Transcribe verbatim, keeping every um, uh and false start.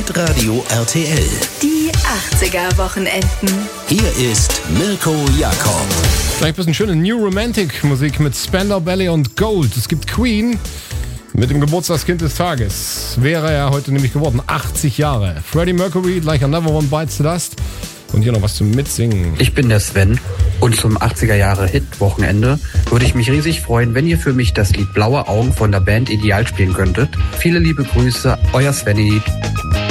Hitradio R T L. Die achtziger-Wochenenden. Hier ist Mirko Jakob. Gleich ein bisschen schöne New Romantic Musik mit Spandau Ballet und Gold. Es gibt Queen mit dem Geburtstagskind des Tages. Wäre er heute nämlich geworden. achtzig Jahre. Freddie Mercury, like Another One Bites the Dust. Und hier noch was zum Mitsingen. Ich bin der Sven und zum achtziger-Jahre-Hit-Wochenende würde ich mich riesig freuen, wenn ihr für mich das Lied Blaue Augen von der Band Ideal spielen könntet. Viele liebe Grüße, euer Svenny.